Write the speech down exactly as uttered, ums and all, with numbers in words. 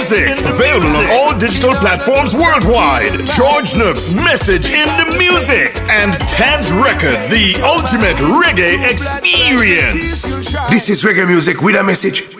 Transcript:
Music. Available on all digital platforms worldwide. George Nook's Message in the Music. And Ted's Record, the ultimate reggae experience. This is reggae music with a message.